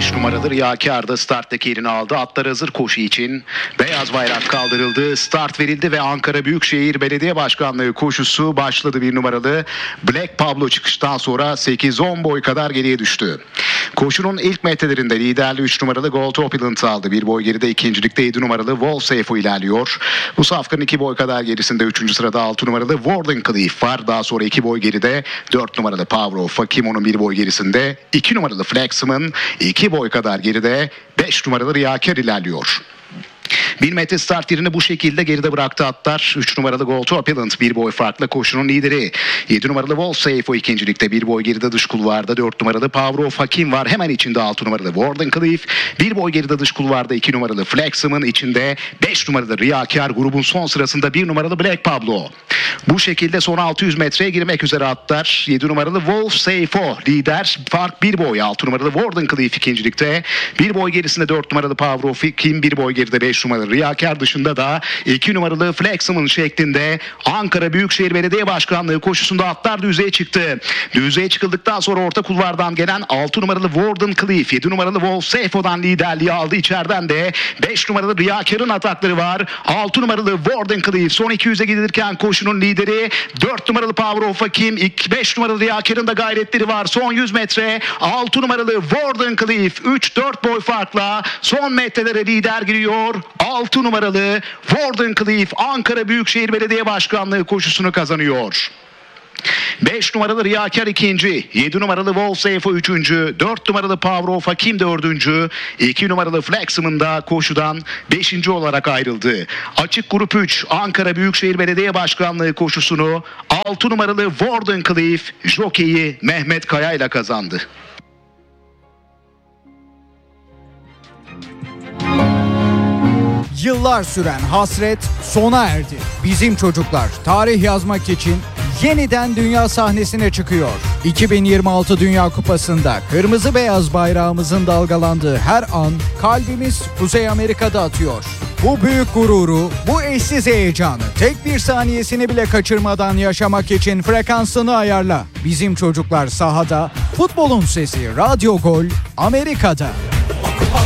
5 numaralı Riyakar da starttaki yerini aldı. Atlar hazır koşu için. Beyaz bayrak kaldırıldı. Start verildi ve Ankara Büyükşehir Belediye Başkanlığı koşusu başladı. 1 numaralı Black Pablo çıkıştan sonra 8-10 boy kadar geriye düştü. Koşunun ilk metrelerinde liderliği 3 numaralı Gold Opulent aldı. 1 boy geride ikincilikte 7 numaralı Wolfsafo ilerliyor. Bu safkanın 2 boy kadar gerisinde 3. sırada 6 numaralı Wardenclyffe var. Daha sonra 2 boy geride 4 numaralı Power of Fakimo'nun 1 boy gerisinde 2 numaralı Flexman 2 boy kadar geride 5 numaralı Riyakar ilerliyor. 1000 metre start yerini bu şekilde geride bıraktı atlar. 3 numaralı Gold Opulent 1 boy farkla koşunun lideri. 7 numaralı Wolfsafo ikincilikte 1 boy geride dış kulvarda 4 numaralı Power of Hakim var. Hemen içinde 6 numaralı Wardenclyffe 1 boy geride dış kulvarda 2 numaralı Flexman içinde 5 numaralı Riyakar grubun son sırasında 1 numaralı Black Pablo. Bu şekilde son 600 metreye girmek üzere atlar. 7 numaralı Wolfsafo lider. Fark 1 boy. 6 numaralı Wardenclyffe ikincilikte. 1 boy gerisinde 4 numaralı Power of Hakim 1 boy geride 5 numaralı Riyakar dışında da 2 numaralı Flexman şeklinde Ankara Büyükşehir Belediye Başkanlığı koşusunda atlar düzeye çıktı. Düzeye çıkıldıktan sonra orta kulvardan gelen 6 numaralı Wardenclyffe 7 numaralı Wolfsafo'dan liderliği aldı. İçeriden de 5 numaralı Riyakar'ın atakları var. 6 numaralı Wardenclyffe son 200'e gidilirken koşunun lideri 4 numaralı Power of Hakim 5 numaralı Riyakar'ın da gayretleri var. Son 100 metre 6 numaralı Wardenclyffe 3-4 boy farkla son metrelere lider giriyor. 6 numaralı Wardenclyffe Ankara Büyükşehir Belediye Başkanlığı koşusunu kazanıyor. 5 numaralı Riyakar ikinci, 7 numaralı Wolfsafo üçüncü, 4 numaralı Power of Hakim dördüncü, 2 numaralı Flexman da koşudan 5. olarak ayrıldı. Açık grup 3 Ankara Büyükşehir Belediye Başkanlığı koşusunu 6 numaralı Wardenclyffe jokeyi Mehmet Kaya ile kazandı. Yıllar süren hasret sona erdi. Bizim çocuklar tarih yazmak için yeniden dünya sahnesine çıkıyor. 2026 Dünya Kupası'nda kırmızı beyaz bayrağımızın dalgalandığı her an kalbimiz Kuzey Amerika'da atıyor. Bu büyük gururu, bu eşsiz heyecanı tek bir saniyesini bile kaçırmadan yaşamak için frekansını ayarla. Bizim çocuklar sahada, futbolun sesi Radyo Gol Amerika'da.